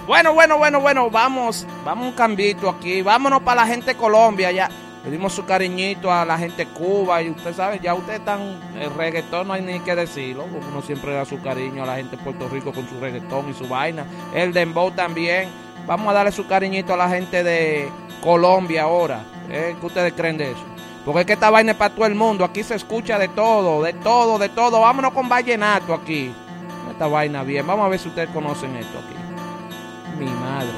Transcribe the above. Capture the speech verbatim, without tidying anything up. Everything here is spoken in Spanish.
Bueno, bueno, bueno, bueno, vamos, vamos un cambito aquí, vámonos para la gente de Colombia, ya le dimos su cariñito a la gente de Cuba y usted sabe, ya ustedes están, el reggaetón no hay ni que decirlo, porque uno siempre da su cariño a la gente de Puerto Rico con su reggaetón y su vaina, el dembow también, vamos a darle su cariñito a la gente de Colombia ahora, ¿eh? ¿Qué ustedes creen de eso? Porque es que esta vaina es para todo el mundo, aquí se escucha de todo, de todo, de todo, vámonos con vallenato aquí, esta vaina bien, vamos a ver si ustedes conocen esto aquí. Mi madre.